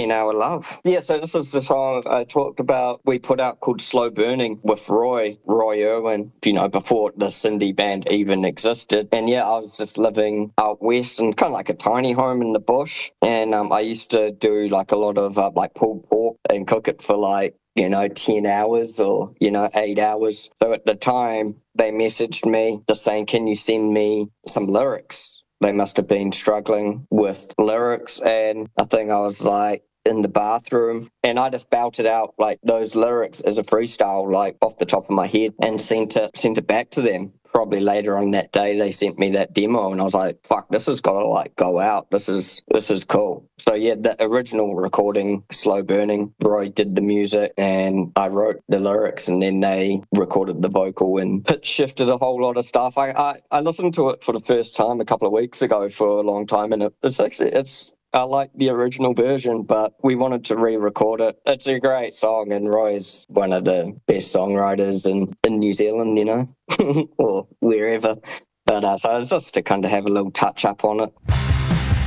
10 Hour Love. Yeah, so this is the song I talked about we put out called Slow Burning with Roy Irwin, before the Cindy band even existed. And yeah, I was just living out west in kind of like a tiny home in the bush. And I used to do like a lot of like pulled pork and cook it for like 10 hours or, 8 hours. So at the time, they messaged me just saying, can you send me some lyrics? They must have been struggling with lyrics. And I think I was like in the bathroom and I just belted out like those lyrics as a freestyle, like off the top of my head, and sent it back to them. Probably later on that day, they sent me that demo, and I was like, "Fuck, this has got to like go out. This is cool." So yeah, the original recording, Slow Burning, Roy did the music, and I wrote the lyrics, and then they recorded the vocal and pitch shifted a whole lot of stuff. I listened to it for the first time a couple of weeks ago for a long time, and it's. I like the original version, but we wanted to re-record it. It's a great song, and Roy's one of the best songwriters in New Zealand, or wherever. But so it's just to kind of have a little touch up on it.